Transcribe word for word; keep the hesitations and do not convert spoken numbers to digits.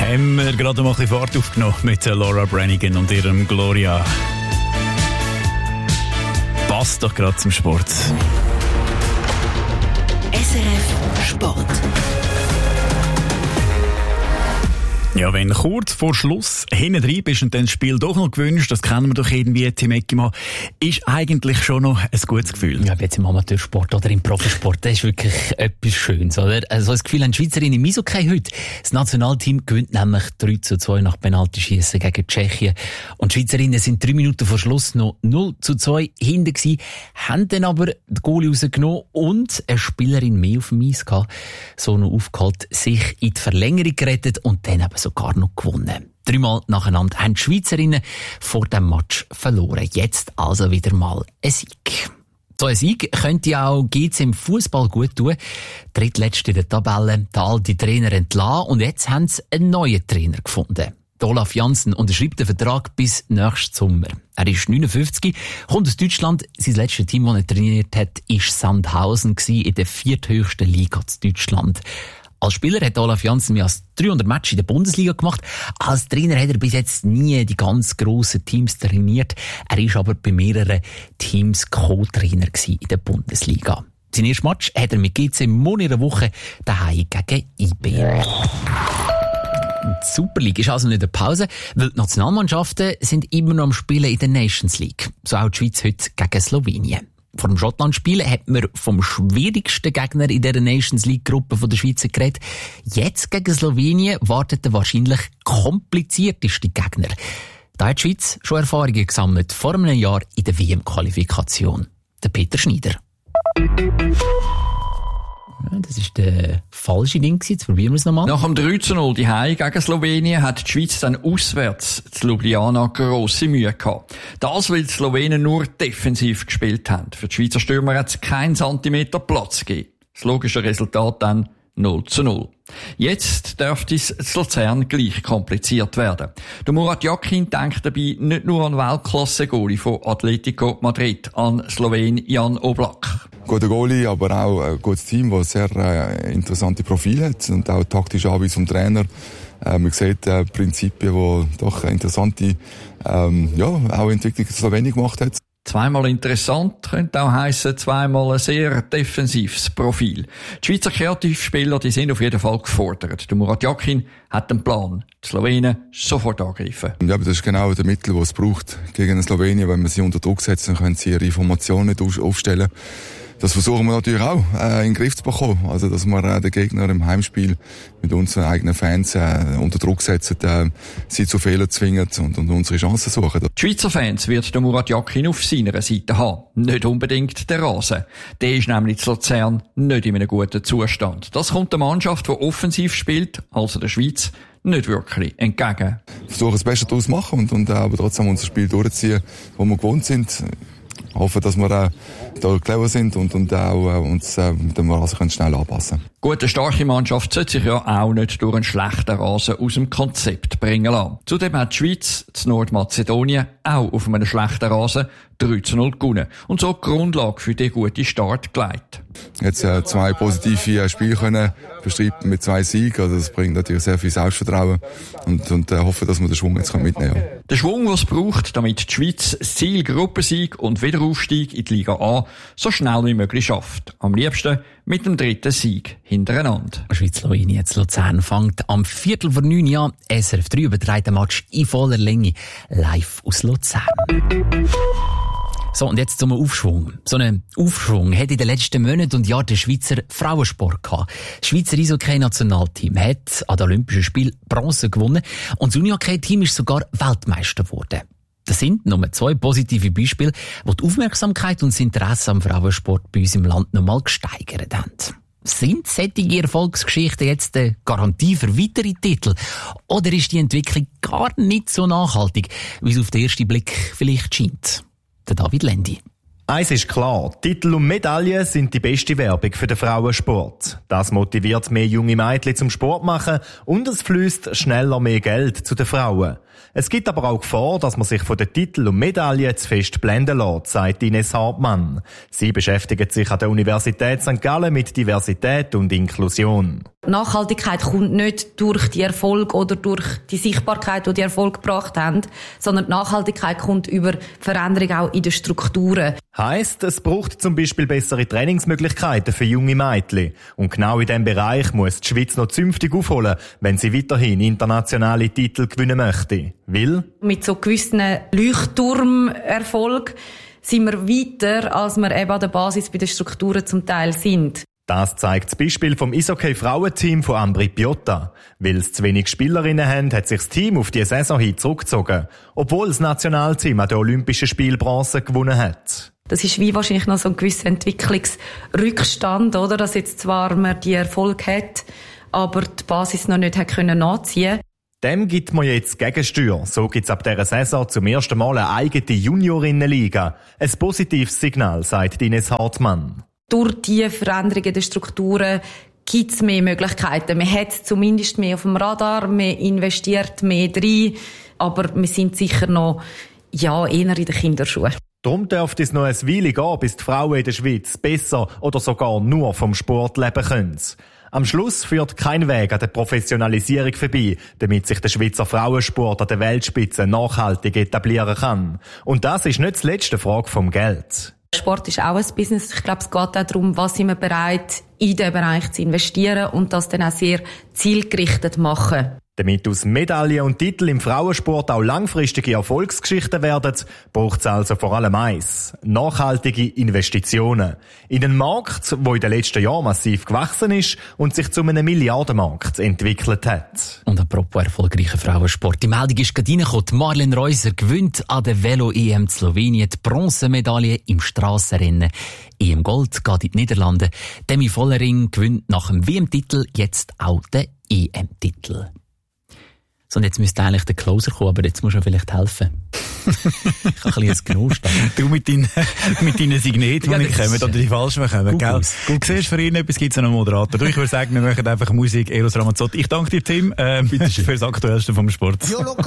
Haben wir gerade mal ein bisschen Fahrt aufgenommen mit Laura Branigan und ihrem Gloria. Passt doch gerade zum Sport. S R F Sport. Ja, wenn kurz vor Schluss hinten drin bist und dann das Spiel doch noch gewünscht, das kennen wir doch irgendwie, Tim Eckimann, ist eigentlich schon noch ein gutes Gefühl. Ja, jetzt im Amateursport oder im Profisport, das ist wirklich etwas Schönes, oder? Also das Gefühl haben die Schweizerinnen im Eishockey heute. Das Nationalteam gewinnt nämlich drei zu zwei nach Penaltyschiessen gegen Tschechien. Und die Schweizerinnen sind drei Minuten vor Schluss noch null zu zwei hinten gewesen, haben dann aber die Goalie rausgenommen und eine Spielerin mehr auf dem Eis gehabt, so noch aufgeholt, sich in die Verlängerung gerettet und dann eben sogar noch gewonnen. Dreimal nacheinander haben die Schweizerinnen vor dem Match verloren. Jetzt also wieder mal ein Sieg. So ein Sieg könnte ja auch G C im Fußball gut tun. Drittletzte in der Tabelle, der alte Trainer entlassen und jetzt haben sie einen neuen Trainer gefunden. Olaf Janssen unterschreibt den Vertrag bis nächsten Sommer. Er ist neunundfünfzig, kommt aus Deutschland. Sein letztes Team, das er trainiert hat, war Sandhausen in der vierthöchsten Liga in Deutschland. Als Spieler hat Olaf Janssen mehr als dreihundert Matches in der Bundesliga gemacht. Als Trainer hat er bis jetzt nie die ganz grossen Teams trainiert. Er war aber bei mehreren Teams Co-Trainer in der Bundesliga. Sein erstes Match hat er mit G C morgen in einer Woche daheim gegen I B. Die Super League ist also nicht eine Pause, weil die Nationalmannschaften sind immer noch am Spielen in der Nations League. So auch die Schweiz heute gegen Slowenien. Vor dem Schottland-Spiel hat man vom schwierigsten Gegner in dieser Nations League-Gruppe der Schweizer geredet. Jetzt gegen Slowenien wartet der wahrscheinlich komplizierteste Gegner. Da hat die Schweiz schon Erfahrungen gesammelt vor einem Jahr in der W M-Qualifikation. Der Peter Schneider. Ja, das war der falsche Ding. Jetzt probieren wir es nochmal. Nach dem drei zu null daheim gegen Slowenien hat die Schweiz dann auswärts zu Ljubljana grosse Mühe gehabt. Das, weil die Slowenen nur defensiv gespielt haben. Für die Schweizer Stürmer hat es keinen Zentimeter Platz gegeben. Das logische Resultat dann null zu null. Jetzt dürfte es zu Luzern gleich kompliziert werden. Der Murat Yakin denkt dabei nicht nur an Weltklasse-Goalie von Atletico Madrid, an Slowen Jan Oblak. Guter Goalie, aber auch ein gutes Team, das sehr äh, interessante Profile hat und auch taktisch Anweisung vom Trainer. Äh, man sieht äh, Prinzipien, die doch interessante ähm, ja, auch Entwicklung in Slowenien gemacht hat. Zweimal interessant könnte auch heissen, zweimal ein sehr defensives Profil. Die Schweizer Kreativspieler, die sind auf jeden Fall gefordert. Der Murat Yakin hat einen Plan. Die Slowenen sofort angreifen. Ja, aber das ist genau der Mittel, das es braucht gegen Slowenien. Wenn man sie unter Druck setzt, dann können sie ihre Formationen nicht aufstellen. Das versuchen wir natürlich auch äh, in den Griff zu bekommen. Also, dass wir äh, den Gegner im Heimspiel mit unseren eigenen Fans äh, unter Druck setzen, äh, sie zu Fehlern zwingen und, und unsere Chancen suchen. Die Schweizer Fans wird der Murat Yakin auf seiner Seite haben. Nicht unbedingt der Rasen. Der ist nämlich zu Luzern nicht in einem guten Zustand. Das kommt der Mannschaft, die offensiv spielt, also der Schweiz, nicht wirklich entgegen. Wir versuchen das Beste daraus zu machen und, und äh, aber trotzdem unser Spiel durchziehen, wo wir gewohnt sind. Hoffen, dass wir äh, da clever sind und, und auch äh, uns äh, mit dem Rasen schnell anpassen können. Gute, starke Mannschaft sollte sich ja auch nicht durch einen schlechten Rasen aus dem Konzept bringen lassen. Zudem hat die Schweiz zu Nordmazedonien auch auf einem schlechten Rasen drei zu null gewonnen und so die Grundlage für den guten Start gelegt. Jetzt äh, zwei positive äh, Spiele können bestreiten mit zwei Siegen, also das bringt natürlich sehr viel Selbstvertrauen und, und äh, hoffen, dass wir den Schwung jetzt mitnehmen können. Der Schwung, den es braucht, damit die Schweiz das Ziel Gruppensieg und Wiederaufstieg in die Liga A so schnell wie möglich schafft. Am liebsten mit dem dritten Sieg hintereinander. Schweiz-Slowenien jetzt Luzern fängt am Viertel vor neun an. S R F drei überträgt den Match in voller Länge live aus Luzern. So, und jetzt zum Aufschwung. So einen Aufschwung hat in den letzten Monaten und Jahren der Schweizer Frauensport gehabt. Das Schweizer Eishockey-Nationalteam hat an den Olympischen Spielen Bronze gewonnen und das Unihockey-Team ist sogar Weltmeister geworden. Das sind nur zwei positive Beispiele, die die Aufmerksamkeit und das Interesse am Frauensport bei uns im Land nochmal gesteigert haben. Sind solche Erfolgsgeschichten jetzt eine Garantie für weitere Titel? Oder ist die Entwicklung gar nicht so nachhaltig, wie es auf den ersten Blick vielleicht scheint? Der David Lendi. Eins ist klar, Titel und Medaillen sind die beste Werbung für den Frauensport. Das motiviert mehr junge Mädchen zum Sport machen und es fließt schneller mehr Geld zu den Frauen. Es gibt aber auch Gefahr, dass man sich von den Titeln und Medaillen zu fest blenden lässt, sagt Ines Hartmann. Sie beschäftigt sich an der Universität Sankt Gallen mit Diversität und Inklusion. Nachhaltigkeit kommt nicht durch die Erfolg oder durch die Sichtbarkeit, die die Erfolg gebracht haben, sondern die Nachhaltigkeit kommt über Veränderung auch in den Strukturen. Heisst, es braucht zum Beispiel bessere Trainingsmöglichkeiten für junge Mädchen. Und genau in diesem Bereich muss die Schweiz noch zünftig aufholen, wenn sie weiterhin internationale Titel gewinnen möchte. Weil? Mit so gewissen Leuchtturmerfolg sind wir weiter, als wir eben an der Basis bei den Strukturen zum Teil sind. Das zeigt das Beispiel vom Eishockey-Frauenteam von Ambri Piotta. Weil es zu wenig Spielerinnen haben, hat sich das Team auf die Saison hin zurückgezogen, obwohl das Nationalteam an den Olympischen Spielen Bronze gewonnen hat. Das ist wie wahrscheinlich noch so ein gewisser Entwicklungsrückstand, oder? Dass jetzt zwar man die Erfolg hat, aber die Basis noch nicht hat können nachziehen. Dem gibt man jetzt Gegensteuer. So gibt's ab dieser Saison zum ersten Mal eine eigene Juniorinnenliga. Ein positives Signal, sagt Ines Hartmann. Durch die Veränderungen der Strukturen gibt es mehr Möglichkeiten. Man hat zumindest mehr auf dem Radar, man investiert mehr rein, aber wir sind sicher noch ja, eher in den Kinderschuhen. Darum dürfte es noch ein Weile gehen, bis die Frauen in der Schweiz besser oder sogar nur vom Sport leben können. Am Schluss führt kein Weg an der Professionalisierung vorbei, damit sich der Schweizer Frauensport an der Weltspitze nachhaltig etablieren kann. Und das ist nicht zuletzt eine Frage vom Geld. Sport ist auch ein Business. Ich glaube, es geht auch darum, was sind wir bereit, in diesen Bereich zu investieren und das dann auch sehr zielgerichtet machen. Damit aus Medaillen und Titel im Frauensport auch langfristige Erfolgsgeschichten werden, braucht es also vor allem eins: nachhaltige Investitionen. In einen Markt, der in den letzten Jahren massiv gewachsen ist und sich zu einem Milliardenmarkt entwickelt hat. Und apropos erfolgreicher Frauensport. Die Meldung ist gerade reingekommen. Marlen Reuser gewinnt an der Velo-E M Slowenien die Bronzemedaille im Strassenrennen. E M Gold geht in die Niederlande. Demi Vollering gewinnt nach dem W M-Titel jetzt auch den E M-Titel. So, und jetzt müsste eigentlich der Closer kommen, aber jetzt musst du vielleicht helfen. Ich habe ein bisschen ein Genuss. Du mit deinen, mit deinen Signeten, die nicht kommen, oder die falschen kommen, gell? Du siehst für ihn etwas, gibt es einen Moderator. Du, ich würde sagen, wir machen einfach Musik, Eros Ramazzotti. Ich danke dir, Tim, ähm, für das Aktuellste vom Sport.